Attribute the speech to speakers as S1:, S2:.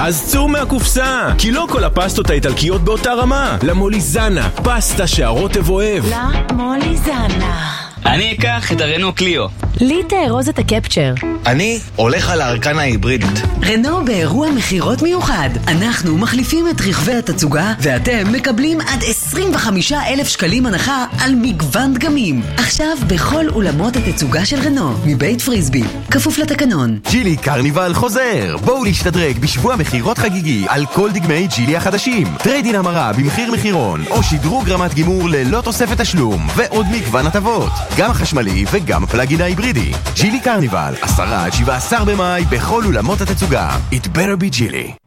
S1: אז צאו מהקופסה, כי לא כל הפסטות האיטלקיות באותה רמה. למוליזנה, פסטה שהרוטב אוהב.
S2: למוליזנה.
S3: אני אקח את הרנו קליו.
S2: לי תארוז את הקפצ'ר.
S4: אני הולך על הארקנה ההיברידית.
S5: רנו באירוע מחירות מיוחד. אנחנו מחליפים את רכבי התצוגה ואתם מקבלים עד 25,000 שקלים הנחה על מגוון דגמים. עכשיו בכל אולמות התצוגה של רנו מבית פריסבי, כפוף לתקנון.
S6: ג'ילי קרניבל חוזר. בואו להשתדרג בשבוע מחירות חגיגי על כל דגמי ג'ילי החדשים. טריידין המרה במחיר מחירון או שדרוג רמת גימור ללא תוספת תשלום ועוד מגוון הטבות, גם החשמלי וגם הפלאגין ההיברידי. ג'ילי קרניבל 10-17 במאי בכל אולמות התצוגה. It better be ג'ילי.